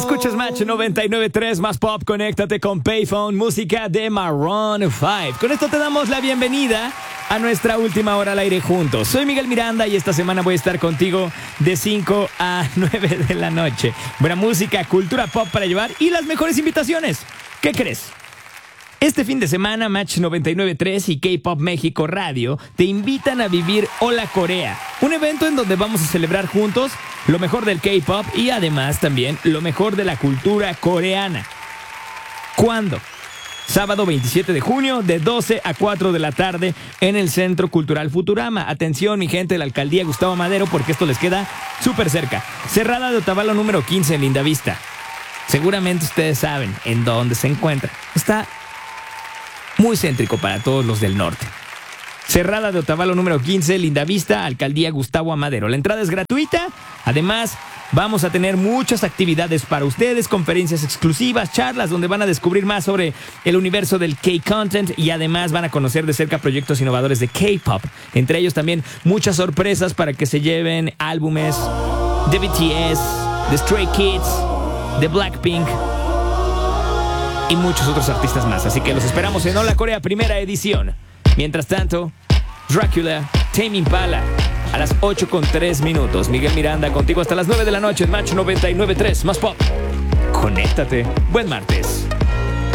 Escuchas Match 99.3 más pop, conéctate con Payphone, música de Maroon 5. Con esto te damos la bienvenida a nuestra última hora al aire juntos. Soy Miguel Miranda y esta semana voy a estar contigo de 5 a 9 de la noche. Buena música, cultura pop para llevar y las mejores invitaciones. ¿Qué crees? Este fin de semana, Match 99.3 y K-Pop México Radio te invitan a vivir Hola Corea, un evento en donde vamos a celebrar juntos lo mejor del K-Pop y además también lo mejor de la cultura coreana. ¿Cuándo? Sábado 27 de junio, de 12 a 4 de la tarde en el Centro Cultural Futurama. Atención, mi gente de la Alcaldía Gustavo Madero, porque esto les queda súper cerca. Cerrada de Otavalo número 15 en Lindavista. Seguramente ustedes saben en dónde se encuentra. Está muy céntrico para todos los del norte. Cerrada de Otavalo número 15, Lindavista, Alcaldía Gustavo Amadero. La entrada es gratuita. Además, vamos a tener muchas actividades para ustedes, conferencias exclusivas, charlas donde van a descubrir más sobre el universo del K-Content y además van a conocer de cerca proyectos innovadores de K-Pop. Entre ellos también muchas sorpresas para que se lleven álbumes de BTS, de Stray Kids, de Blackpink y muchos otros artistas más. Así que los esperamos en Hola Corea primera edición. Mientras tanto, Dracula, Tame Impala, a las 8:03. Miguel Miranda contigo hasta las 9 de la noche en Match 99.3 más pop. Conéctate. Buen martes.